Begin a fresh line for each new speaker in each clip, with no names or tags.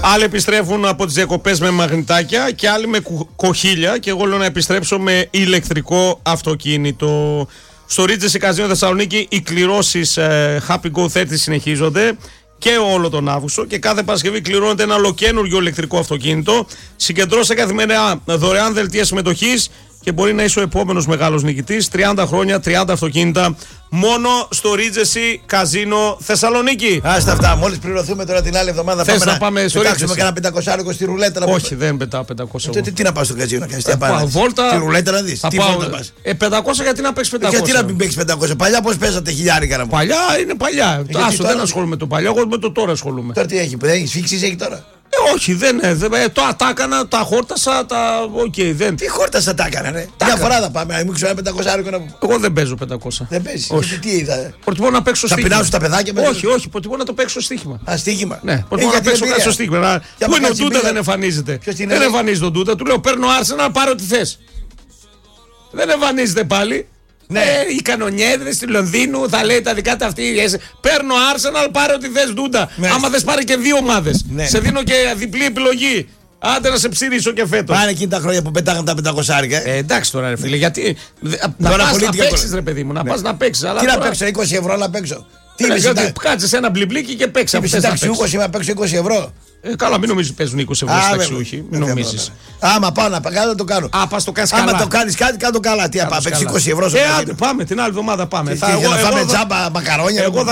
Άλλοι επιστρέφουν από τις διακοπές με μαγνητάκια και άλλοι με κοχύλια. Και εγώ λέω να επιστρέψω με ηλεκτρικό αυτοκίνητο. Στο Regency Casino Θεσσαλονίκη οι κληρώσεις Happy Go 30 συνεχίζονται και όλο τον Αύγουστο. Και κάθε Παρασκευή κληρώνεται ένα ολοκαίνουργιο ηλεκτρικό αυτοκίνητο. Συγκεντρώσε καθημερινά δωρεάν δελτία συμμετοχής και μπορεί να είσαι ο επόμενος μεγάλος νικητής. 30 χρόνια, 30 αυτοκίνητα. Μόνο στο Regency Casino Θεσσαλονίκη.
Άστα αυτά. Μόλις πληρωθούμε τώρα την άλλη εβδομάδα.
Θες να πάμε στο Regency?
Πετάξουμε κανένα 500 στη ρουλέτα.
Όχι, δεν πετάω 500.
Τι να πας στο καζίνο να κάνεις? Τι να
βόλτα.
Τη ρουλέτα να δεις. Τι βόλτα πας?
500 γιατί να παίξεις 500.
Γιατί να μην παίξεις 500? Παλιά πώς παίζατε χιλιάρικα να μου?
Παλιά είναι παλιά. Άσο, δεν ασχολούμαι με το παλιό, εγώ με το τώρα ασχολούμαι.
Τώρα τι έχει, δεν έχει φίξεις έχει τώρα?
Όχι, δεν. Τα έκανα, τα χόρτασα, δεν.
Τι χόρτασα τα έκανα, ρε? Μια φορά θα πάμε, μην ξέρω 500 να πούμε.
Εγώ δεν παίζω 500.
Δεν παίζει. Τι είδα?
Προτιμώ να παίξω στοίχημα.
Θα πεινάσουν τα παιδάκια με?
Όχι, προτιμώ να το παίξω στοίχημα.
Α, στοίχημα.
Ναι, προτιμώ να παίξω κάτι στο στοίχημα. Πού είναι ο Ντούτα, δεν εμφανίζεται. Δεν εμφανίζεται ο Ντούτα, του λέω παίρνω Arsenal, πάρε ό,τι θες. Δεν εμφανίζεται πάλι. Ναι, οι κανονιέδρες του Λονδίνου θα λέει τα δικά τα αυτή. Παίρνω Arsenal, πάρε ό,τι θες Ντούτα. Άμα θες πάρε και δύο ομάδες. Σε δίνω και διπλή επιλογή. Άντε να σε ψηρίσω και φέτος.
Πάνε εκείνη τα χρόνια που πετάγαν τα 500.
Εντάξει τώρα, ρε φίλε, γιατί. Να πας να παίξεις, ρε παιδί μου, να πας να παίξεις.
Τι να παίξω, 20 ευρώ να παίξω? Τι
είναι, κάτσε ένα μπλιμπλίκι και παίξει.
Τι συνταξιούχος είμαι να παίξω 20 ευρώ?
Καλά, μην νομίζεις παίζουν 20 ευρώ συνταξιούχοι. Μην νομίζεις.
Άμα πάω να κάνω, το κάνω.
Πας το κάνεις καλά.
Άμα το κάνεις κάτι, κάτω καλά. Τι να παίξει 20 ευρώ?
Άντε, πάμε την άλλη εβδομάδα. Πάμε.
Θα φάμε τζάμπα μακαρόνια.
Εγώ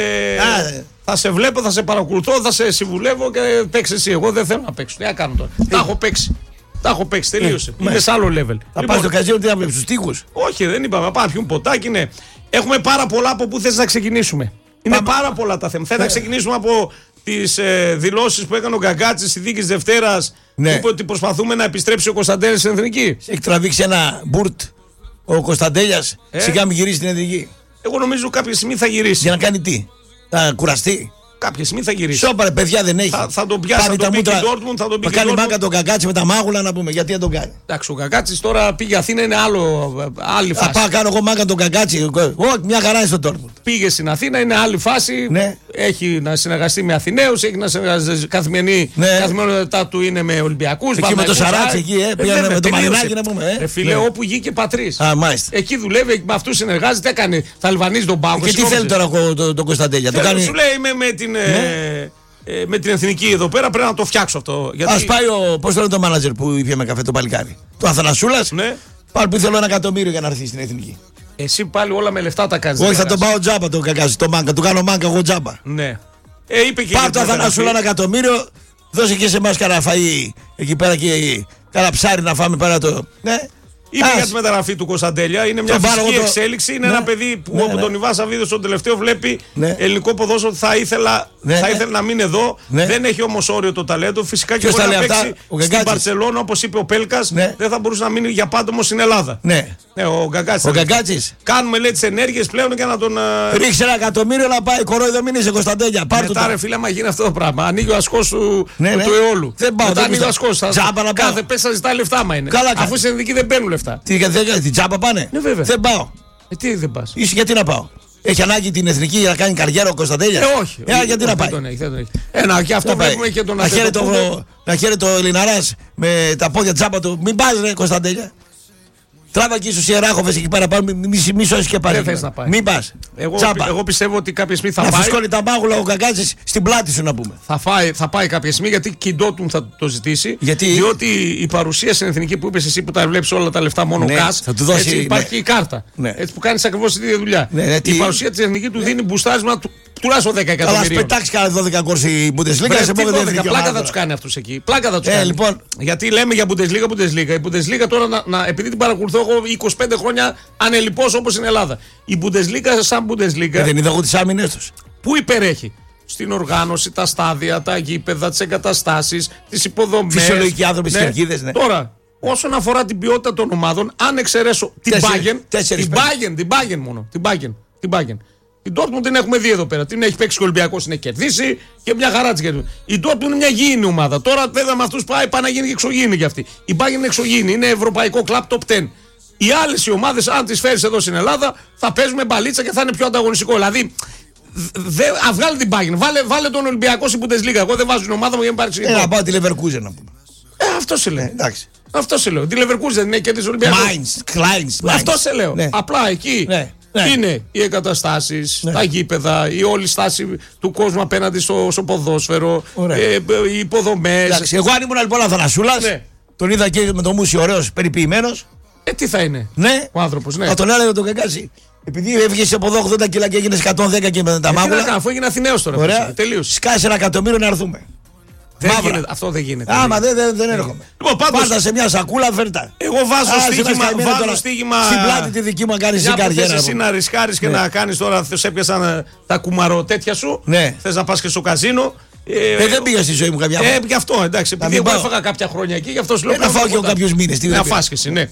θα σε βλέπω, θα σε παρακολουθώ, θα σε συμβουλεύω και παίξει εσύ. Εγώ δεν θέλω να παίξω. Τι να κάνω τώρα? Τα έχω παίξει. Τα έχω παίξει, τελείωσε. Είναι σε άλλο level.
Θα πας στο καζίνο, τι να βλέπεις, τους τοίχους?
Όχι, δεν είπαμε. Πάμε πιούν ποτάκι. Έχουμε πάρα πολλά. Από πού θες να ξεκινήσουμε? Είναι πάρα πολλά τα θέματα. Θέλω να ξεκινήσουμε από τις δηλώσεις που έκανε ο Γκαγκάτσης στη δίκη της Δευτέρας. Είπε ότι προσπαθούμε να επιστρέψει ο Κωνσταντέλιας στην Εθνική.
Έχει τραβήξει ένα μπουρτ ο Κωνσταντέλιας. Σιγά μην γυρίσει στην Εθνική.
Εγώ νομίζω κάποια στιγμή θα γυρίσει.
Για να κάνει τι? Να κουραστεί?
Κάποια στιγμή θα γυρίσει.
Σόπαρε, παιδιά δεν έχει.
Θα τον πιάσει, θα τον πει και Ντόρτμουντ, θα τον πει και
κάνει μάκα τον Γκαγκάτση με τα μάγουλα να πούμε. Γιατί δεν τον κάνει?
Εντάξει, ο Γκαγκάτσης τώρα πήγε Αθήνα, είναι άλλη φάση.
Θα πάω κάνω εγώ μάκα τον Γκαγκάτση. Μια χαρά είναι στο Ντόρτμουντ.
Πήγε στην Αθήνα, είναι άλλη φάση.
Ναι.
Έχει να συνεργαστεί με Αθηναίους, έχει να συνεργαστεί καθημερινότητά του είναι με Ολυμπιακούς.
Εκεί με το Σαράτσι, εκεί πήγανε με το Μαρινάκι να πούμε.
Φίλε, όπου γη και πατρίς.
Εκεί
δουλεύει, με αυτού συνεργάζεται, έκανε. Θα αλβανίζει τον πάγκο.
Και τι θέλει τώρα τον Κωνσταντέλια?
Σου λέει με την εθνική εδώ πέρα πρέπει να το φτιάξω αυτό.
Ας πάει πώς το μάνατζερ που είπε με καφέ το παλικάρι? Το Αθανασούλας. Πάλι που θέλω 1 εκατομμύριο για να έρθει στην εθνική.
Εσύ πάλι όλα με λεφτά τα κάνεις.
Όχι, θα τον πάω τζάμπα τον Γκαγκάτση, το μάγκα. Του κάνω μάγκα εγώ τζάμπα.
Ναι.
Πάρ' το Αθανασούλα 1 εκατομμύριο, δώσε και σε εμάς κανένα φαΐ εκεί πέρα και κανένα ψάρι να φάμε πέρα το. Ναι.
Είπε για τη μεταγραφή του Κωνσταντέλια. Είναι μια φυσική εξέλιξη. Είναι ένα παιδί που από τον Ιβάσα Βίδο στον τελευταίο βλέπει ελληνικό ποδόσφαιρο. Θα ήθελα να μείνει εδώ. Δεν έχει όμως όριο το ταλέντο. Φυσικά και μπορεί να παίξει στην Μπαρσελόνα, όπως είπε ο Πέλκας. Δεν θα μπορούσε να μείνει για πάντα όμως στην Ελλάδα. Ο Γκαγκάτσης. Κάνουμε λέει τις ενέργειες πλέον για να τον.
Ρίξε 1 εκατομμύριο να πάει. Κορόιδο μην είσαι Κωνσταντέλια.
Μετά ρε φίλε, άμα γίνει αυτό το πράγμα. Ανοίγει ο ασκός του αιώλου.
Δεν πάω.
Ανοίγει ο ασκός. Κάθε πέσα ζητά λεφτά μα είναι. Αφού στην Εθνική δεν παίρνουν λεφτά.
Την τζάμπα πάνε?
Ναι, βέβαια.
Δεν πάω.
Τι δεν πας?
Είσαι γιατί να πάω? Έχει ανάγκη την εθνική για να κάνει καριέρα ο Κωνσταντέλιας?
Όχι.
Γιατί να πάει?
Δεν τον έχει. Και αυτό βλέπουμε και τον
να χαίρεται ο Λιναράς με τα πόδια τζάμπα του. Μην πας ρε Κωνσταντέλια. Τράβα εκεί στους Ιεράχοβες εκεί πέρα πάνω, μη σώσεις και πάλι.
Δεν θες να πάει.
Μην πας.
Εγώ πιστεύω ότι κάποια στιγμή θα πάει.
Να φουσκώνει τα μάγουλα ο Γκαγκάτσης στην πλάτη σου να πούμε.
Θα πάει κάποια στιγμή γιατί και η Ντόρτμουντ θα το ζητήσει. Διότι η παρουσία στην εθνική που είπες εσύ που τα βλέπεις όλα τα λεφτά μόνο κας.
Θα του δώσει.
Έτσι υπάρχει και η κάρτα. Έτσι που κάνεις ακριβώς τη ίδια δουλειά. Η παρουσία της εθνική του δίνει μπουστάρισμα τουλάχιστον 10 εκατομμύρια.
Αλλά πετάξει κανένα 12 κόρση η Bundesliga.
Πλάκα θα του κάνει αυτούς εκεί. Πλάκα θα του κάνει. Γιατί λέμε για Bundesliga. Η Bundesliga τώρα, επειδή την παρακολουθώ εγώ 25 χρόνια ανελιπώς όπως είναι η Ελλάδα. Η Bundesliga σαν Bundesliga.
Δεν είδα εγώ τις άμυνες τους.
Πού υπερέχει? Στην οργάνωση, τα στάδια, τα γήπεδα, τις εγκαταστάσεις, τις υποδομές.
Φυσιολογικοί άνθρωποι στις κερκίδες, ναι.
Τώρα, όσον αφορά την ποιότητα των ομάδων, αν εξαιρέσω την Bayern μόνο. Την Bayern. Η Dortmund την έχουμε δει εδώ πέρα. Την έχει παίξει ο Ολυμπιακός, την έχει κερδίσει και μια χαρά της κερδίσει. Η Dortmund είναι μια γήινη ομάδα. Τώρα βέβαια με αυτούς πάει να γίνει και εξωγήινη κι αυτή. Η Bayern είναι εξωγήινη, είναι ευρωπαϊκό κλαμπ top 10. Οι άλλες οι ομάδες, αν τις φέρεις εδώ στην Ελλάδα, θα παίζουμε μπαλίτσα και θα είναι πιο ανταγωνιστικό. Δηλαδή Βγάλε την Bayern. Βάλε τον Ολυμπιακό στην Bundesliga. Εγώ δεν βάζω την ομάδα μου για να πάρει.
Να πάω τη Leverkusen να πούμε.
Αυτό σε λέω.
Εντάξει.
Αυτό σε λέω. Τη Leverkusen δεν είναι και τη Ολυμπιακού.
Kleins.
Αυτό σε λέω. Ναι. Απλά εκεί είναι οι εγκαταστάσεις, τα γήπεδα, η όλη στάση του κόσμου απέναντι στο ποδόσφαιρο, οι υποδομές.
Εγώ αν ήμουν λοιπόν Αθανασούλας, τον είδα και με το μουσι ωραίος, περιποιημένος.
Τι θα είναι ο άνθρωπος,
θα τον έλεγα τον Κακάση. Επειδή έβγες από εδώ 80 κιλά και έγινες 110 και με τα μάγουλα.
Αφού έγινε Αθηναίος τώρα. Τελείωσε.
Σκάσε 1 εκατομμύριο να έρθουμε.
Αυτό δεν γίνεται.
Άμα δεν έρχομαι.
Πάντα
σε μια σακούλα φέρτα.
Εγώ βάζω στοίχημα.
Στην πλάτη τη δική μου κάνει την καριέρα.
Εσύ να ρισκάρεις και να κάνεις τώρα. Θε έπιασαν τα κουμαροτέτια σου. Θε να πας και στο καζίνο.
Δεν πήγα στη ζωή μου καμιά φορά.
Γι' αυτό εντάξει. Επειδή εγώ έφαγα κάποια χρόνια εκεί, γι' αυτό σου λέω.
Να φάω και κάποιους μήνες.
Να φας και εσύ, ναι.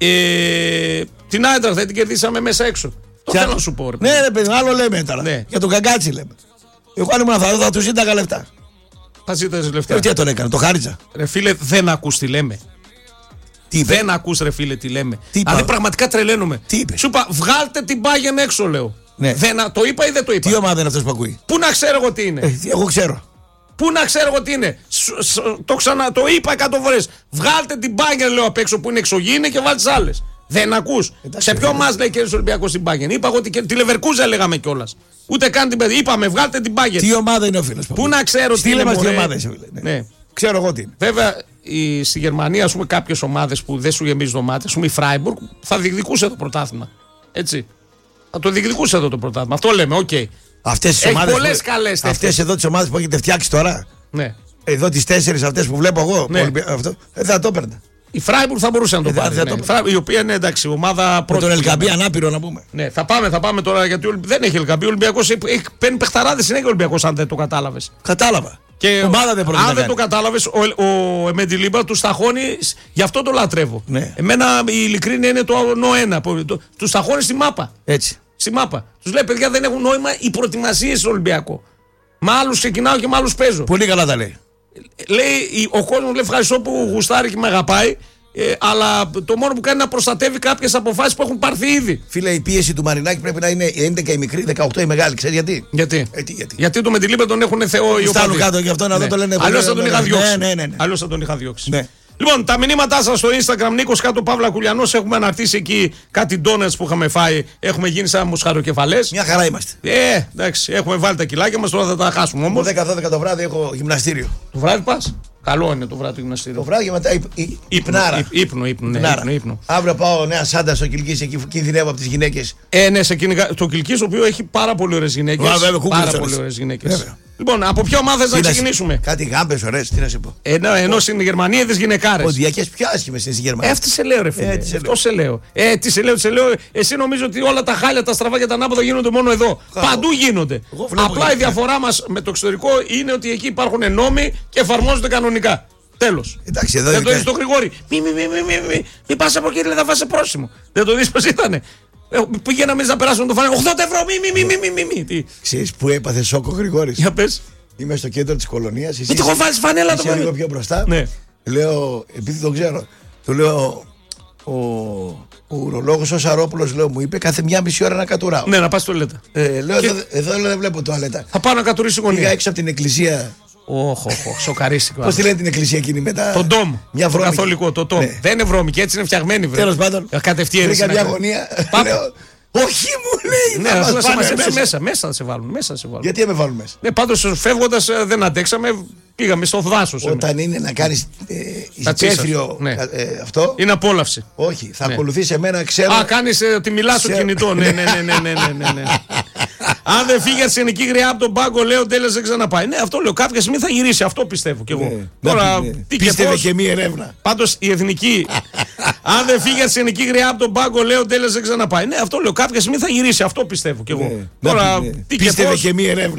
Την Άιντραχτ δεν την κερδίσαμε μέσα έξω. Το θέλω να σου πω.
Ναι, ρε παιδί, άλλο λέμε τώρα. Για τον Καγκάτσι λέμε. Εγώ αν ήμουν θα του ζήταγα λεφτά.
Θα ζήταγες λεφτά.
Τι τον έκανε, το χάριτσα.
Ρε φίλε, δεν ακούς τι λέμε. Δεν ακούς ρε φίλε τι λέμε. Δηλαδή πραγματικά τρελαίνομαι. Σου είπα, βγάλτε την Bayern έξω, λέω. Το είπα ή δεν το είπα.
Τι ομάδα είναι αυτός που ακούει.
Πού να ξέρω εγώ τι είναι.
Εγώ ξέρω.
Πού να ξέρω εγώ τι είναι. Το είπα 100 φορές. Βγάλτε την Bayern, λέω, απ' έξω που είναι εξωγήινη και βάλτε τις άλλες. Δεν ακούς. Σε ποιο μας λέει κέρδισε ο Ολυμπιακός στην Bayern. Είπα εγώ τη Leverkusen λέγαμε κιόλας. Ούτε καν την παιδί. Είπαμε, βγάλτε την Bayern.
Τι ομάδα είναι ο φίλος.
Πού να ξέρω τι είναι.
Τι ομάδα είσαι, ναι. Ξέρω εγώ τι είναι.
Βέβαια, στη Γερμανία, ας πούμε, κάποιες ομάδες που δεν σου γεμίζουν ομάδες, ας πούμε η Freiburg, θα διεκδικούσε το πρωτάθλημα. Έτσι. Θα το διεκδικούσε εδώ το πρωτάθλημα. Αυτό λέμε, οκ.
Αυτές εδώ τις ομάδες που έχετε φτιάξει τώρα.
Ναι.
Εδώ τις 4 αυτές που βλέπω εγώ.
Ναι.
Αυτό, δεν θα το έπαιρνα.
Η Freiburg θα μπορούσε να το πάρει. Η οποία είναι εντάξει, ομάδα πρώτη.
Με τον Ελκαμπή ανάπηρο να πούμε.
Ναι, θα πάμε τώρα γιατί δεν έχει Ελκαμπή. Ο Ολυμπιακός παίρνει παιχταράδες συνέχεια ο Ολυμπιακός, αν δεν το κατάλαβες.
Κατάλαβα.
Και
ομάδα δεν
αν δεν το κατάλαβες, ο Μεντιλίμπα του σταχώνει, γι' αυτό το λατρεύω.
Ναι.
Εμένα η ειλικρίνεια είναι το νοένα. Του σταχώνει στη μάπα.
Έτσι.
Στη μάπα. Τους λέει, παιδιά, δεν έχουν νόημα οι προετοιμασίες στο Ολυμπιακό. Με άλλους ξεκινάω και με άλλους παίζω.
Πολύ καλά τα λέει.
Λέει, ο κόσμος λέει ευχαριστώ που γουστάρει και με αγαπάει. Αλλά το μόνο που κάνει είναι να προστατεύει κάποιες αποφάσεις που έχουν πάρθει ήδη.
Φίλε, η πίεση του Μαρινάκη πρέπει να είναι 11 η μικρή, 18 η μεγάλη. Ξέρεις γιατί.
Γιατί το Μεντιλίμπα τον έχουν θεό οι
οπαδοί. Κάτω και αυτό να δω το λένε.
Αλλιώς θα τον είχα διώξει. Αλλιώς θα τον είχα διώξει. Λοιπόν, τα μηνύματά σας στο Instagram, Νίκος κάτω Παύλα Κουλιανός. Έχουμε αναρτήσει εκεί κάτι ντόνατς που είχαμε φάει. Έχουμε γίνει σαν μουσχαροκεφαλές.
Μια χαρά είμαστε.
Εντάξει, έχουμε βάλει τα κιλάκια μας, τώρα θα τα χάσουμε όμως.
10-12 το βράδυ έχω γυμναστήριο.
Το βράδυ πας. Καλό είναι το βράδυ το γυμναστήριο.
Το βράδυ και μετά
ύπνο.
Αύριο πάω Νέα Σάντα στο Κιλκής, εκεί κινδυνεύω από τις γυναίκες.
Ναι, το Κιλκής, το οποίο έχει πάρα πολύ ωραίες γυναίκες. Πάρα πολύ ωραίες γυναίκες. Λοιπόν, από ποια ομάδα να ξεκινήσουμε.
Κάτι γάμπες ωραίες, τι να σε πω.
Ενώ στην Γερμανία είδες γυναικάρες.
Ποντιακές πιο άσχημες στην Γερμανία.
Αυτό σε λέω, ρε φίλε. Αυτό σε λέω. Τι σε λέω. Εσύ νομίζω ότι όλα τα χάλια, τα στραβά και τα ανάποδα γίνονται μόνο εδώ. Παντού γίνονται. Απλά η διαφορά μας με το εξωτερικό είναι ότι εκεί υπάρχουν νόμοι και εφαρμόζονται κανονικά. Τέλος. Δεν το δεις το Γρηγόρη. Μη πας από εκεί, λέει, θα βάζει πρόσημο. Δεν το δεις πως ήτανε. Πήγαιναμε να περάσουμε το φανέλο. 80 ευρώ, μη.
Ξέρεις που έπαθε σόκο Γρηγόρης.
Για πες.
Είμαι στο κέντρο της κολονίας.
Τι έχω βάλει φανέλα το
πρωί. Λίγο πιο μπροστά.
Ναι.
Λέω, επειδή τον ξέρω, του λέω. Ο ουρολόγος ο Σαρόπουλος μου είπε κάθε μια μισή ώρα να κατουράω.
Ναι, να πας στο τουαλέτα.
Λέω εδώ δεν βλέπω τουαλέτα.
Θα πάω να κατουρίσω γωνία.
Πήγα έξω από την εκκλησία.
Σοκαρίστηκα.
Πώς τη λένε την εκκλησία εκείνη μετά.
Το ντόμ.
Μια βρώμικη.
Καθολικό, το ντόμ. Ναι. Δεν είναι βρώμικη, έτσι είναι φτιαγμένη.
Τέλος πάντων.
Κατευθείαν.
Βρήκα μια γωνία. Όχι μου λέει.
Ναι, θα σε μαζέψουν μέσα. Θα σε βάλουν.
Γιατί δεν με βάλουν μέσα.
Ναι, πάντως φεύγοντας δεν αντέξαμε. Πήγαμε στο δάσος.
Όταν είναι να κάνεις υπαίθριο αυτό.
Είναι απόλαυση.
Όχι, θα ακολουθείς εμένα, ξέρω.
Κάνεις ότι μιλάς στο κινητό. Ναι. Αν δεν φύγει η αρσενική γριά από τον πάγκο, λέω ο Ντέλες δεν ξαναπάει. Ναι, αυτό λέω. Κάποια στιγμή θα γυρίσει. Αυτό πιστεύω κι εγώ. Τώρα,
πίστευε και μία ερεύνα.
Πάντως η εθνική. Αν δεν φύγει η αρσενική γριά από τον πάγκο, λέω ο Ντέλες δεν ξαναπάει. Ναι, αυτό λέω. Κάποια στιγμή θα γυρίσει. Αυτό πιστεύω κι εγώ.
Τώρα, πίστευε και μία ερεύνα.